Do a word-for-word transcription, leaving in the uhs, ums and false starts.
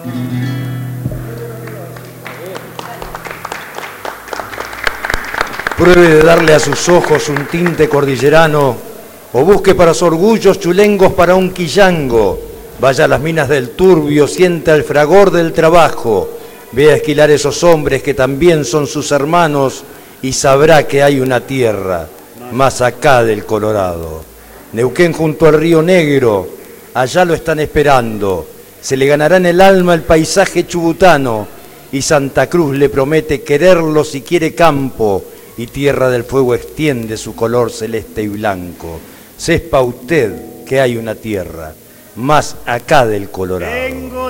Pruebe de darle a sus ojos un tinte cordillerano, o busque para su orgullo chulengos para un quillango. Vaya a las minas del Turbio, sienta el fragor del trabajo, vea esquilar esos hombres que también son sus hermanos y sabrá que hay una tierra más acá del Colorado. Neuquén junto al Río Negro, allá lo están esperando. Se le ganará en el alma el paisaje chubutano y Santa Cruz le promete quererlo si quiere campo y Tierra del Fuego extiende su color celeste y blanco. Sepa usted que hay una tierra más acá del Colorado.